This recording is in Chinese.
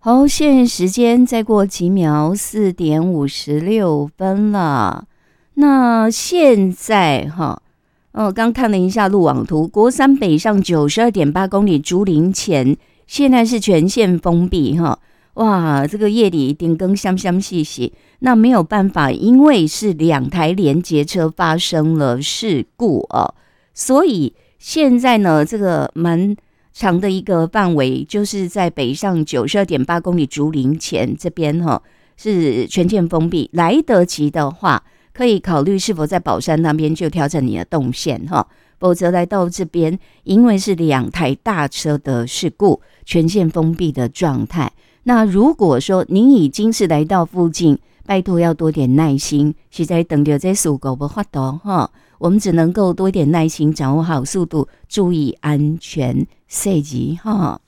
好，现在时间再过几秒4:56了。那现在刚看了一下路网图，国三北上92.8公里竹林前，现在是全线封闭哇，这个夜里点更香细细，那没有办法，因为是2台连结车发生了事故所以现在呢，这个蛮长的一个范围，就是在北上92.8公里竹林前这边是全线封闭，来得及的话，可以考虑是否在宝山那边就调整你的动线否则来到这边，因为是2台大车的事故，全线封闭的状态。那如果说您已经是来到附近，拜托要多点耐心，实在等到这事故不发动我们只能够多一点耐心，掌握好速度，注意安全，细节